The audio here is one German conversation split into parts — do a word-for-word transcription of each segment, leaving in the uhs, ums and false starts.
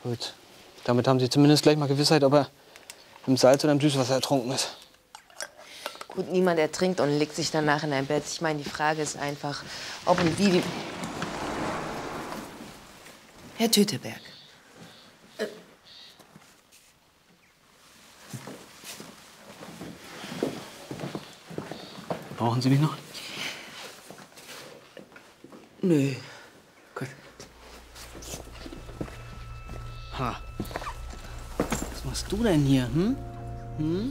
Gut. Damit haben Sie zumindest gleich mal Gewissheit, ob er im Salz oder im Süßwasser ertrunken ist. Gut, niemand ertrinkt und legt sich danach in ein Bett. Ich meine, die Frage ist einfach, ob und wie... Herr Töteberg. Äh. Brauchen Sie mich noch? Nö. Gut. Ha. Was machst du denn hier, hm? Hm?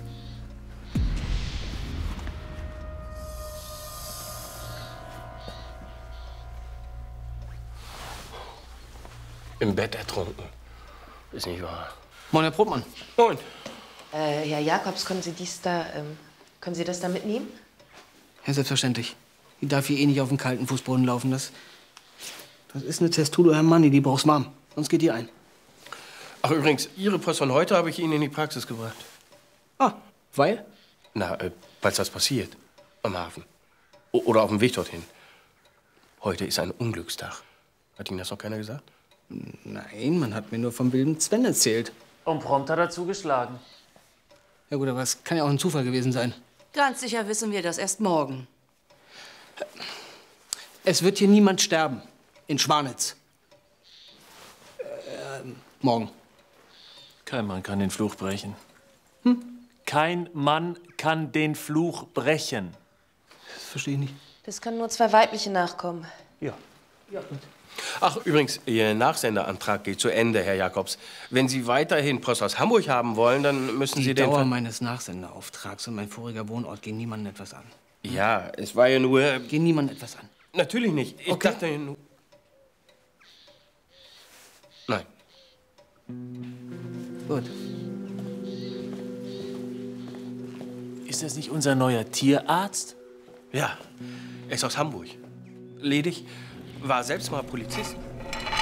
Im Bett ertrunken. Ist nicht wahr. Moin, Herr Probmann. Moin. Äh, Herr Jakobs, können Sie dies da, ähm, können Sie das da mitnehmen? Ja, selbstverständlich. Die darf hier eh nicht auf dem kalten Fußboden laufen. Das, das ist eine Testudo Hermanni, die braucht's warm. Sonst geht die ein. Ach, übrigens, Ihre Post von heute habe ich Ihnen in die Praxis gebracht. Ah, weil? Na, äh, weil's was passiert. Am Hafen. O oder auf dem Weg dorthin. Heute ist ein Unglückstag. Hat Ihnen das noch keiner gesagt? Nein, man hat mir nur vom wilden Sven erzählt. Und prompt hat er zugeschlagen. Ja gut, aber es kann ja auch ein Zufall gewesen sein. Ganz sicher wissen wir das erst morgen. Es wird hier niemand sterben. In Schwanitz. Äh, morgen. Kein Mann kann den Fluch brechen. Hm? Kein Mann kann den Fluch brechen. Das verstehe ich nicht. Das können nur zwei weibliche nachkommen. Ja. Ja, gut. Ach, übrigens, Ihr Nachsenderantrag geht zu Ende, Herr Jakobs. Wenn Sie weiterhin Post aus Hamburg haben wollen, dann müssen Die Sie den... Dauer Ver- meines Nachsenderauftrags und mein voriger Wohnort gehen niemandem etwas an. Ja, es war ja nur... Gehen niemandem etwas an. Natürlich nicht. Ich Okay. dachte nur... Nein. Gut. Ist das nicht unser neuer Tierarzt? Ja, er ist aus Hamburg. Ledig, war selbst mal Polizist.